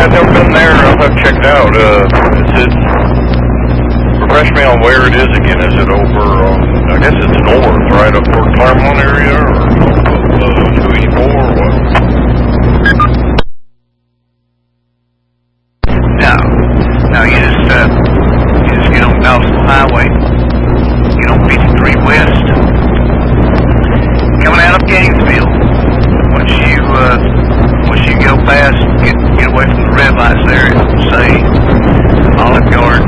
I've never been there. I'll have to check it out. Is it, refresh me on where it is again. Is it over on, I guess it's north, right up toward Claremont area, or off of 284, or what? No, you just get on Dawsonville Highway, get on 53 West, coming out of Gainesville. Once you go past, get away from the red lights there, say Olive Garden,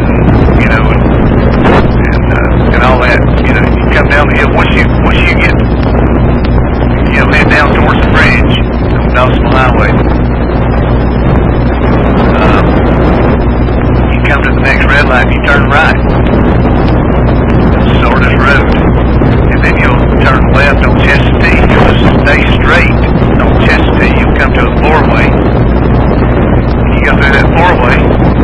and all that. You come down the hill. Once you get, head down towards the bridge on Dawsonville Highway. You come to the next red light, you turn right. Sordus Road, and then you'll turn left on Chestatee. You'll just stay straight on Chestatee. You'll come to a four-way. You go through that four-way,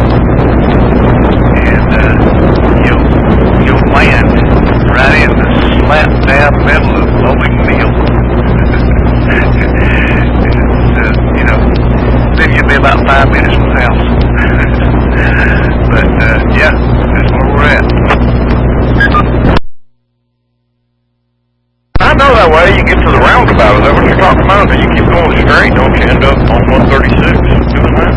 and you'll land right in the slap dab middle of Bowling Mill. Then you'll be about 5 minutes from the house. But yeah, that's where we're at. I know that way. You get to the roundabout. Is that what you're talking about? Or you keep going straight, don't you end up on 136 doing that?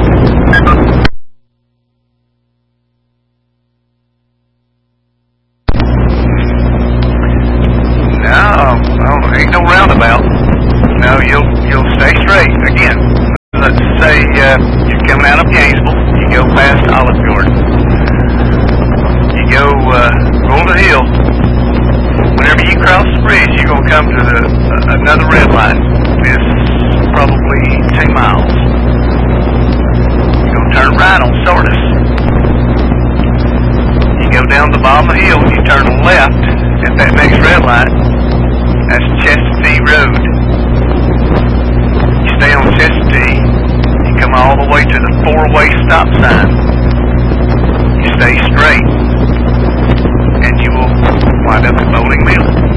No, ain't no roundabout. No, you'll stay straight. Again, let's say you're coming out of Gainesville. You go past Olive Garden. You go over the hill. Whenever you cross the bridge, you're going to come to another red light. It's probably 2 miles. You're going to turn right on Sordus. You go down the bottom of the hill, you turn left at that next red light. That's Chestatee Road. You stay on Chestatee. You come all the way to the four-way stop sign. You stay straight, and you will wind up at Bowling Mill.